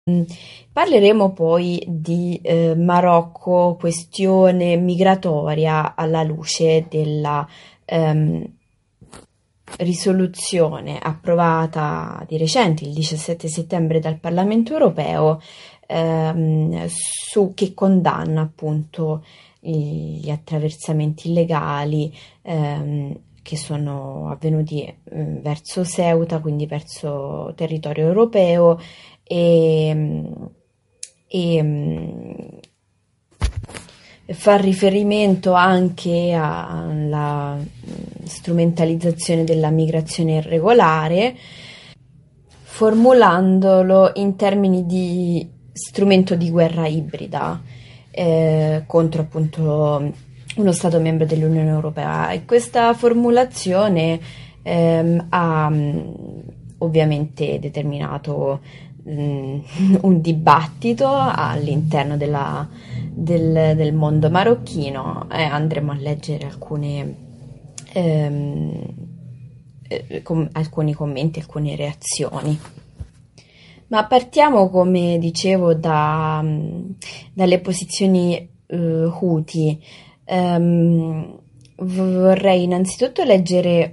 Parleremo poi di Marocco, questione migratoria alla luce della ehm, risoluzione approvata di recente, il 17 settembre, dal Parlamento europeo, che condanna appunto gli attraversamenti illegali che sono avvenuti verso Ceuta, quindi verso territorio europeo, e, e fa riferimento anche alla strumentalizzazione della migrazione irregolare, formulandolo in termini di strumento di guerra ibrida contro appunto uno Stato membro dell'Unione Europea. E questa formulazione ha ovviamente determinato un dibattito all'interno del mondo marocchino, e andremo a leggere ehm, alcuni commenti, alcune reazioni. Ma partiamo, come dicevo, dalle posizioni Houthi. Vorrei innanzitutto leggere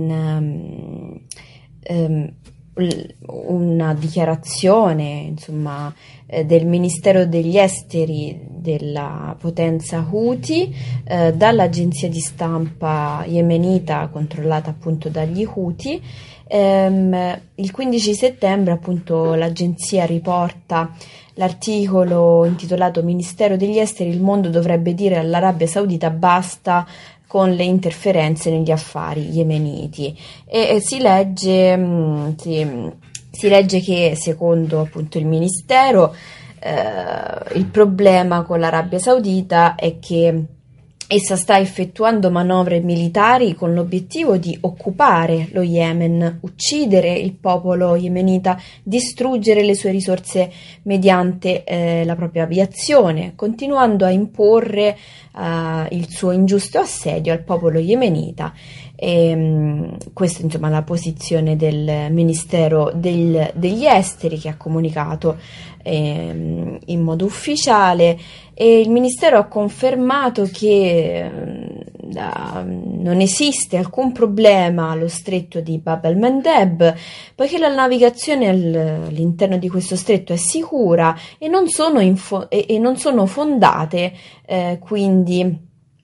una dichiarazione, insomma, del Ministero degli Esteri della potenza Houthi, dall'agenzia di stampa yemenita controllata appunto dagli Houthi. Il 15 settembre appunto l'agenzia riporta l'articolo intitolato Ministero degli Esteri, il mondo dovrebbe dire all'Arabia Saudita basta con le interferenze negli affari yemeniti, e si legge che secondo appunto il Ministero il problema con l'Arabia Saudita è che essa sta effettuando manovre militari con l'obiettivo di occupare lo Yemen, uccidere il popolo yemenita, distruggere le sue risorse mediante la propria aviazione, continuando a imporre il suo ingiusto assedio al popolo yemenita. Questa insomma la posizione del Ministero degli Esteri, che ha comunicato in modo ufficiale, e il Ministero ha confermato che non esiste alcun problema allo stretto di Bab el-Mandeb, poiché la navigazione all'interno di questo stretto è sicura e non sono fondate quindi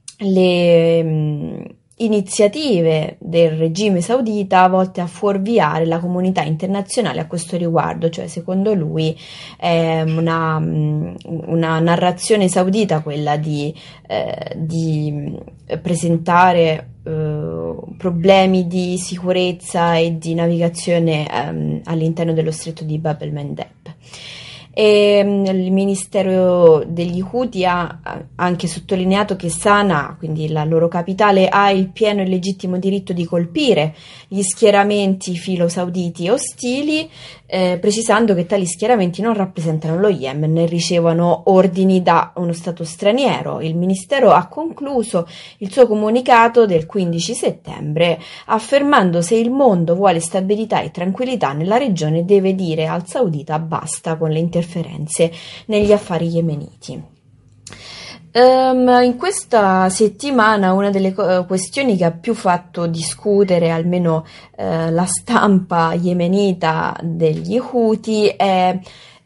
le iniziative del regime saudita volte a fuorviare la comunità internazionale a questo riguardo. Cioè, secondo lui è una narrazione saudita quella di presentare problemi di sicurezza e di navigazione all'interno dello stretto di Bab el-Mandeb. E il Ministero degli Houthi ha anche sottolineato che Sana'a, quindi la loro capitale, ha il pieno e legittimo diritto di colpire gli schieramenti filo-sauditi ostili, precisando che tali schieramenti non rappresentano lo Yemen e ricevono ordini da uno Stato straniero. Il Ministero ha concluso il suo comunicato del 15 settembre affermando: se il mondo vuole stabilità e tranquillità nella regione deve dire al saudita basta con le interferenze negli affari yemeniti. In questa settimana una delle questioni che ha più fatto discutere almeno la stampa yemenita degli Houthi è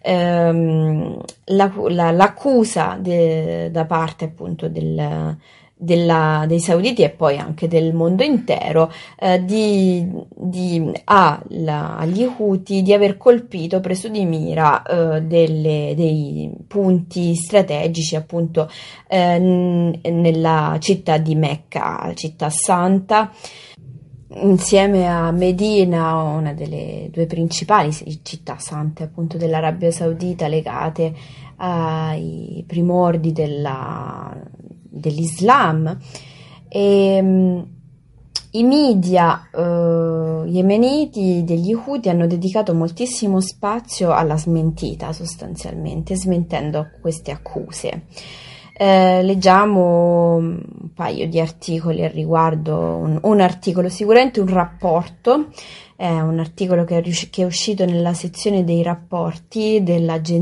l'accusa da parte appunto dei sauditi e poi anche del mondo intero agli Houthi di aver colpito, preso di mira dei punti strategici appunto nella città di Mecca, città santa, insieme a Medina, una delle due principali città sante appunto dell'Arabia Saudita, legate ai primordi dell'Islam. E i media yemeniti degli Houthi hanno dedicato moltissimo spazio alla smentita, sostanzialmente smentendo queste accuse. Leggiamo un paio di articoli al riguardo, un articolo, sicuramente un rapporto, è un articolo che è uscito nella sezione dei rapporti dell'Agenzia